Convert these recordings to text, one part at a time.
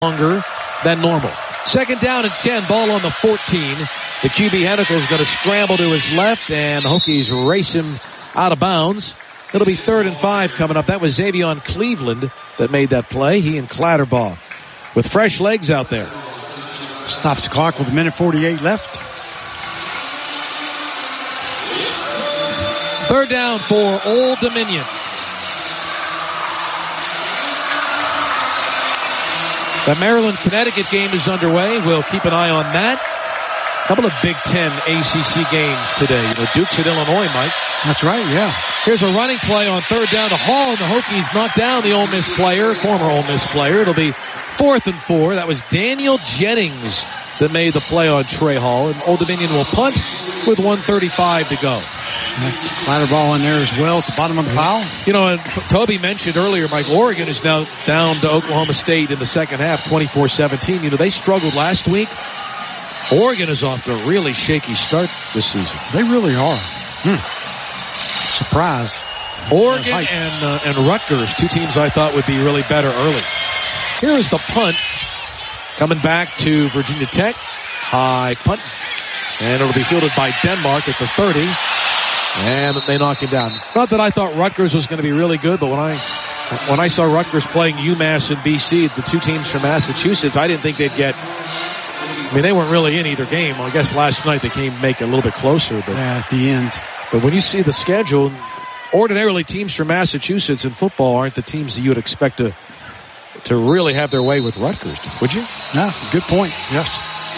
longer than normal. Second down and 10, ball on the 14. The QB Hennikel is going to scramble to his left, and the Hokies race him out of bounds. It'll be 3rd and 5 coming up. That was Xavion Cleveland that made that play. He and Clatterbaugh with fresh legs out there. Stops the clock with 1:48 left. 3rd down for Old Dominion. The Maryland-Connecticut game is underway. We'll keep an eye on that. A couple of Big Ten ACC games today. Duke's at Illinois, Mike. That's right, yeah. Here's a running play on 3rd down to Hall, and the Hokies knock down the Ole Miss player, former Ole Miss player. It'll be 4th and 4. That was Daniel Jennings that made the play on Trey Hall, and Old Dominion will punt with 1:35 to go. Ladder ball in there as well at the bottom of the pile. And Toby mentioned earlier, Mike, Oregon is now down to Oklahoma State in the second half, 24-17. They struggled last week. Oregon is off to a really shaky start this season. They really are. Surprise. Oregon and Rutgers, two teams I thought would be really better early. Here is the punt coming back to Virginia Tech. High punt. And it'll be fielded by Denmark at the 30. And they knock him down. Not that I thought Rutgers was going to be really good, but when I saw Rutgers playing UMass and BC, the two teams from Massachusetts, I didn't think they'd get. They weren't really in either game. I guess last night they came make it a little bit closer, but at the end. But when you see the schedule, ordinarily teams from Massachusetts in football aren't the teams that you would expect to really have their way with Rutgers, would you? No, good point. Yes.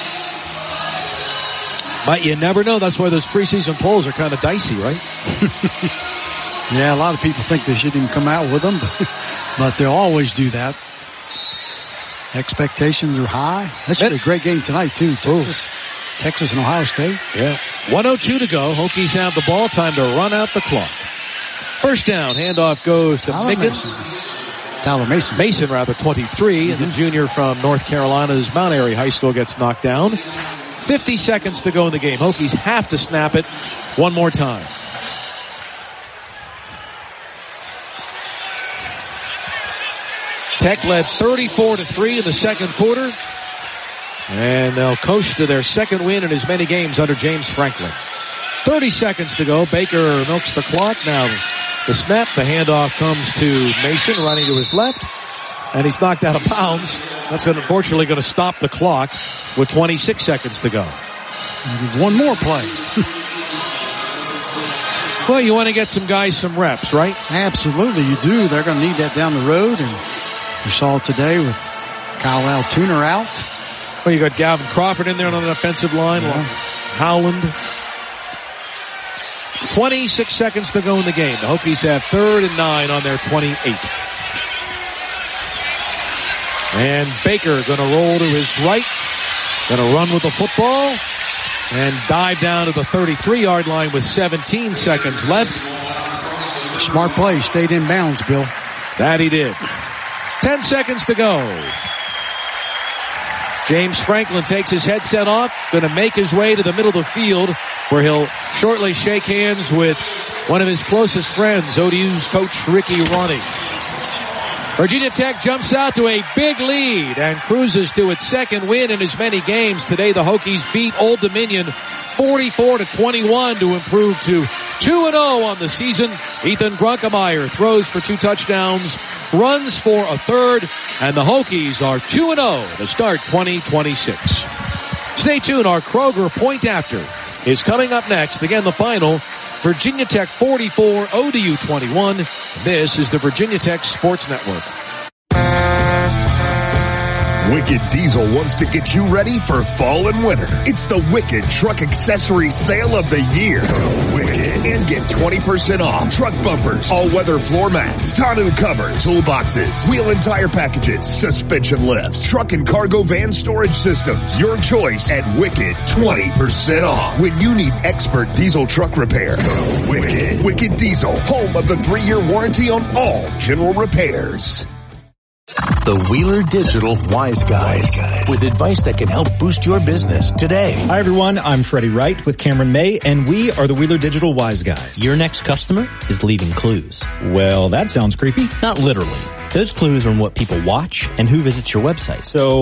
But you never know. That's why those preseason polls are kind of dicey, right? Yeah, a lot of people think they shouldn't even come out with them, but they'll always do that. Expectations are high. That should be a great game tonight, too. Texas and Ohio State. Yeah. 1:02 to go. Hokies have the ball. Time to run out the clock. First down. Handoff goes to Tyler Mason. Mason, 23. And the junior from North Carolina's Mount Airy High School gets knocked down. 50 seconds to go in the game. Hokies have to snap it one more time. Tech led 34-3 in the second quarter. And they'll coast to their second win in as many games under James Franklin. 30 seconds to go. Baker milks the clock. Now the snap, the handoff comes to Mason running to his left. And he's knocked out of bounds. That's unfortunately going to stop the clock with 26 seconds to go. One more play. Well, you want to get some guys some reps, right? Absolutely, you do. They're going to need that down the road. And you saw it today with Kyle Altuner out. Well, you got Gavin Crawford in there on the offensive line. Yeah. Howland. 26 seconds to go in the game. The Hokies have 3rd and 9 on their 28. And Baker going to roll to his right. Going to run with the football. And dive down to the 33-yard line with 17 seconds left. Smart play. Stayed in bounds, Bill. That he did. 10 seconds to go. James Franklin takes his headset off. Going to make his way to the middle of the field where he'll shortly shake hands with one of his closest friends, ODU's coach Ricky Ronnie. Virginia Tech jumps out to a big lead and cruises to its second win in as many games. Today, the Hokies beat Old Dominion 44-21 to improve to 2-0 on the season. Ethan Grunkemeyer throws for 2 touchdowns, runs for a third, and the Hokies are 2-0 to start 2026. Stay tuned. Our Kroger Point After is coming up next. Again, the final. Virginia Tech 44, ODU 21. This is the Virginia Tech Sports Network. Wicked Diesel wants to get you ready for fall and winter. It's the Wicked Truck Accessory Sale of the Year. Wicked. And get 20% off truck bumpers, all-weather floor mats, tonneau covers, toolboxes, wheel and tire packages, suspension lifts, truck and cargo van storage systems. Your choice at Wicked. 20% off when you need expert diesel truck repair. Wicked. Wicked Diesel, home of the 3-year warranty on all general repairs. The Wheeler Digital Wise Guys, with advice that can help boost your business today. Hi, everyone. I'm Freddie Wright with Cameron May, and we are the Wheeler Digital Wise Guys. Your next customer is leaving clues. Well, that sounds creepy. Not literally. Those clues are in what people watch and who visits your website. So